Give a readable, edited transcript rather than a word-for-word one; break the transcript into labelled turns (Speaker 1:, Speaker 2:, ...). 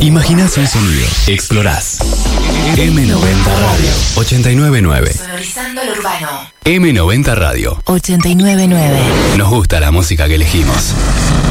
Speaker 1: Imaginás un sonido. Explorás. M90 Radio 899.
Speaker 2: Sonorizando lo urbano.
Speaker 1: M90 Radio
Speaker 2: 899.
Speaker 1: Nos gusta la música que elegimos.